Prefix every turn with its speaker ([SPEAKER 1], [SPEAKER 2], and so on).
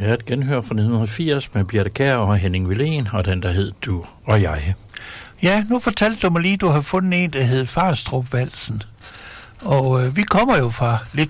[SPEAKER 1] er et genhør fra 1980 med Birthe Kjær og Henning Willén, og den, der hed Du og jeg.
[SPEAKER 2] Ja, nu fortalte du mig lige, du har fundet en, der hed Farstrup-valsen. Og vi kommer jo fra lidt